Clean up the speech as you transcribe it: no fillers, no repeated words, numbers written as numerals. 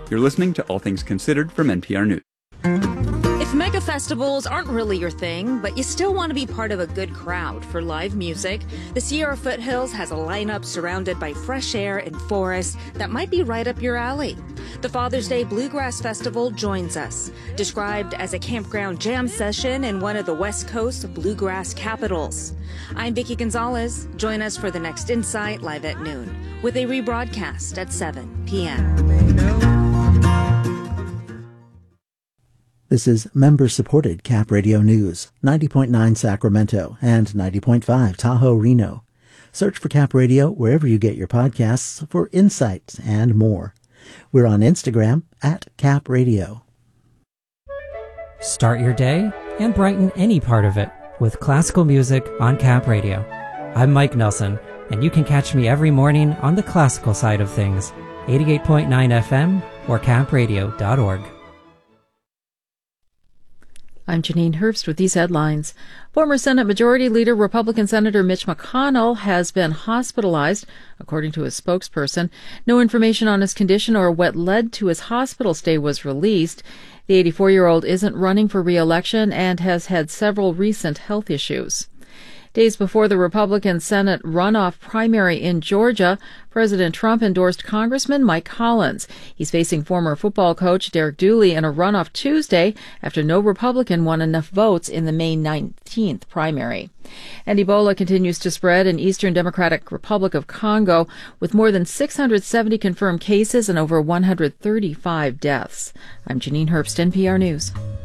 You're listening to All Things Considered from NPR News. If mega festivals aren't really your thing, but you still want to be part of a good crowd for live music, the Sierra Foothills has a lineup surrounded by fresh air and forests that might be right up your alley. The Father's Day Bluegrass Festival joins us, described as a campground jam session in one of the West Coast bluegrass capitals. I'm Vicki Gonzalez. Join us for the next Insight live at noon, with a rebroadcast at 7 p.m. This is member-supported Cap Radio News, 90.9 Sacramento and 90.5 Tahoe, Reno. Search for Cap Radio wherever you get your podcasts for insights and more. We're on Instagram at Cap Radio. Start your day and brighten any part of it with classical music on Cap Radio. I'm Mike Nelson, and you can catch me every morning on the classical side of things, 88.9 FM or capradio.org. I'm Janine Herbst with these headlines. Former Senate Majority Leader Republican Senator Mitch McConnell has been hospitalized, according to his spokesperson. No information on his condition or what led to his hospital stay was released. The 84-year-old isn't running for re-election and has had several recent health issues. Days before the Republican Senate runoff primary in Georgia, President Trump endorsed Congressman Mike Collins. He's facing former football coach Derek Dooley in a runoff Tuesday after no Republican won enough votes in the May 19th primary. And Ebola continues to spread in Eastern Democratic Republic of Congo, with more than 670 confirmed cases and over 135 deaths. I'm Janine Herbst, NPR News.